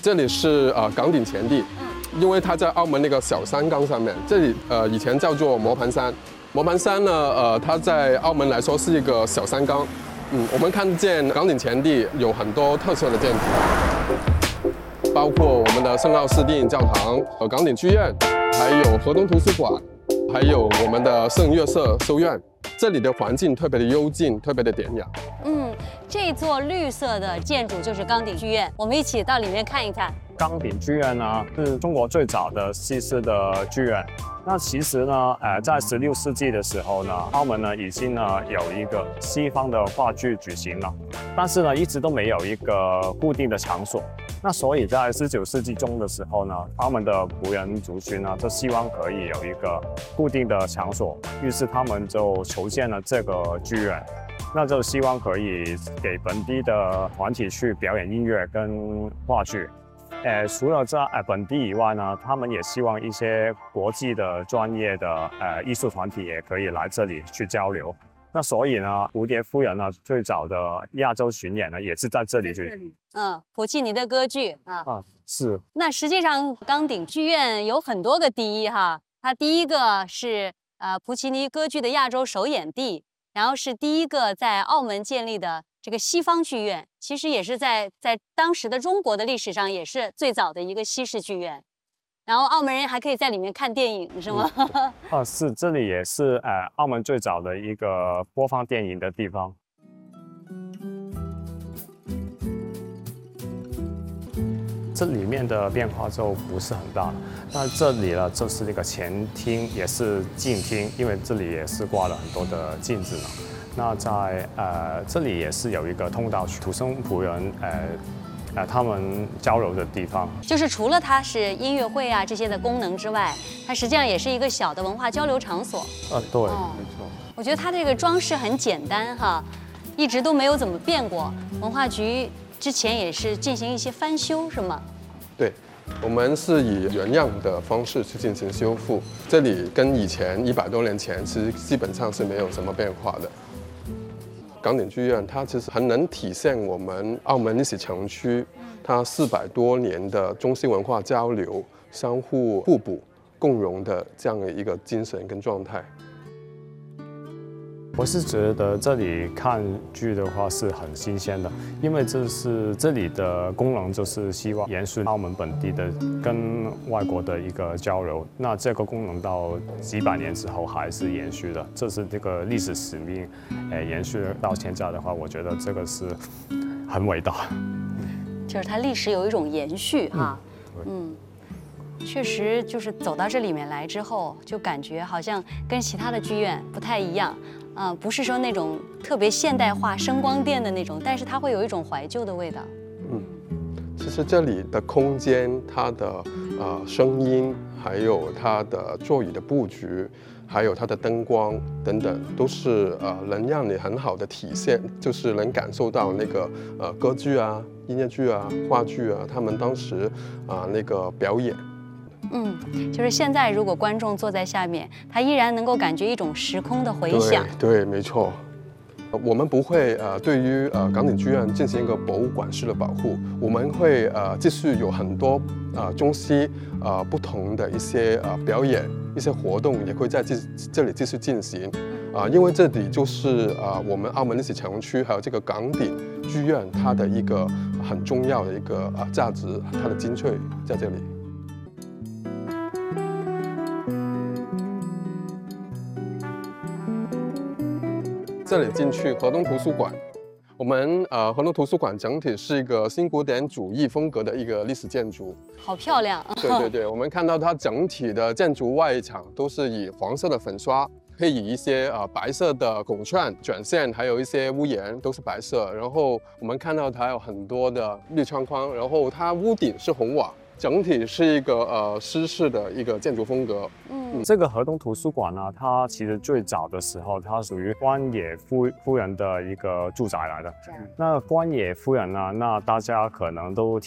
这里是岗顶前地，因为它在澳门那个小山岗上面，这里以前叫做磨盘山。磨盘山呢，它在澳门来说是一个小山岗。我们看见岗顶前地有很多特色的建筑，包括我们的圣奥斯定教堂、岗顶剧院，还有河东图书馆，还有我们的圣约瑟修院。这里的环境特别的幽静，特别的典雅。 这座绿色的建筑就是岗顶剧院，我们一起到里面看一看。 岗顶剧院呢，是中国最早的西式的剧院。那其实呢，在16世纪的时候呢，澳门呢已经有一个西方的话剧举行了，但是呢一直都没有一个固定的场所。那所以在19世纪中的时候呢，澳门的仆人族群呢就希望可以有一个固定的场所，于是他们就筹建了这个剧院。那就希望可以给本地的团体去表演音乐跟话剧。除了在本地以外呢，他们也希望一些国际的专业的艺术团体也可以来这里去交流。那所以呢，蝴蝶夫人呢最早的亚洲巡演呢也是在这里去。 普契尼的歌剧是。 那实际上岗顶剧院有很多个第一哈，它第一个是普契尼歌剧的亚洲首演地，然后是第一个在澳门建立的这个西方剧院，其实也是在当时的中国的历史上也是最早的一个西式剧院。然后澳门人还可以在里面看电影，是吗？ 是，这里也是澳门最早的一个播放电影的地方。这里面的变化就不是很大了。那这里呢，就是那个前厅，也是镜厅，因为这里也是挂了很多的镜子呢。那在这里也是有一个通道，土生仆人他们交流的地方。 就是除了它是音乐会啊这些的功能之外，它实际上也是一个小的文化交流场所。 对，没错。 我觉得它这个装饰很简单哈，一直都没有怎么变过。文化局之前也是进行一些翻修，是吗？ 对，我们是以原样的方式去进行修复。这里跟以前100多年前其实基本上是没有什么变化的。岗顶剧院它其实很能体现我们澳门历史城区它400多年的中西文化交流、相互互补、共融的这样的一个精神跟状态。 我是觉得这里看剧的话是很新鲜的，因为这里的功能就是希望延续澳门本地的跟外国的一个交流。那这个功能到几百年之后还是延续的，这是这个历史使命，延续到现在的话，我觉得这个是很伟大。 就是它历史有一种延续哈。确实就是走到这里面来之后，就感觉好像跟其他的剧院不太一样，不是说那种特别现代化声光电的那种，但是它会有一种怀旧的味道。 其实这里的空间、它的声音，还有它的座椅的布局，还有它的灯光等等，都是能让你很好的体现，就是能感受到那个歌剧啊、音乐剧啊、话剧啊，他们当时那个表演。 就是现在如果观众坐在下面，他依然能够感觉一种时空的回响。 对，没错。我们不会对于岗顶剧院进行一个博物馆式的保护，我们会继续有很多中西不同的一些表演、一些活动，也会在这里继续进行。因为这里就是我们澳门历史城区还有这个岗顶剧院它的一个很重要的一个价值，它的精粹在这里。这里进去河东图书馆，我们河东图书馆整体是一个新古典主义风格的一个历史建筑， 好漂亮。 对，我们看到它整体的建筑外墙都是以黄色的粉刷，配以一些白色的拱券、卷线，还有一些屋檐都是白色。然后我们看到它有很多的绿窗框，然后它屋顶是红瓦。整体是一个诗式的一个建筑风格。 这个河东图书馆呢，它其实最早的时候，它属于官野夫人的一个住宅来的。那官野夫人呢，那大家可能都